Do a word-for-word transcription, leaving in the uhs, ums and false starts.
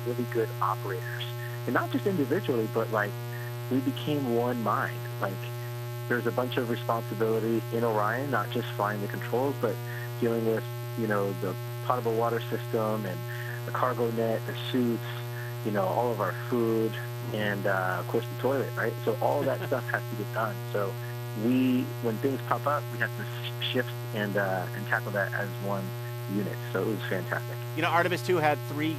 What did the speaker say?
really good operators. And not just individually, but like we became one mind. Like there's a bunch of responsibility in Orion, not just flying the controls, but dealing with, you know, the potable water system and the cargo net, the suits, you know, all of our food, Mhm. and uh, of course the toilet, right? So all of that stuff has to get done. So we, when things pop up, we have to sh- shift and uh, and tackle that as one unit. So it was fantastic. You know, Artemis two had three